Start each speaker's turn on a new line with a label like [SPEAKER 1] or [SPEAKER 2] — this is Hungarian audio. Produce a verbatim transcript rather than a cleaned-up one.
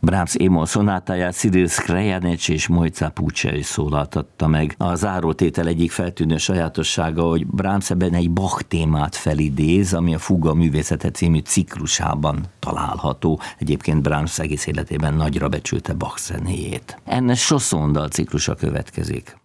[SPEAKER 1] Brahms E-moll szonátáját Cyril Skrjaniec és Mojca Puce is szólaltatta meg. A zárótétel egyik feltűnő sajátossága, hogy Brahms ebben egy Bach témát felidéz, ami a Fuga művészete című ciklusában található. Egyébként Brahms egész életében nagyra becsülte Bach zenéjét. Ernest Chausson dal ciklusa következik.